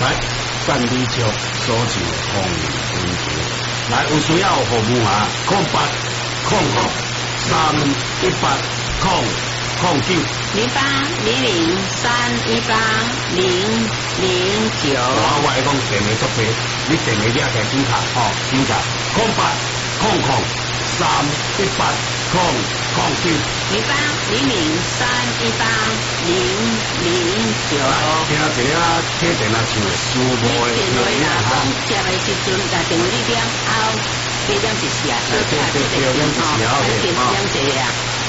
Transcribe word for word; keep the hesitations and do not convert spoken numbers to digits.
来，办理局所求红文球，来有需要服务啊，空八空空三一八空空九零八零零三一八零零九。 我我来讲电话作弊，你电话抓起来记卡，吼，记卡空八空空三一八空空九零八零零三一八零零九。 听一个客电啊唱的舒服的电话啦，讲接的时阵，打电话你点后，几点一时啊？ 对对对，六点一时啊， 点点一啊。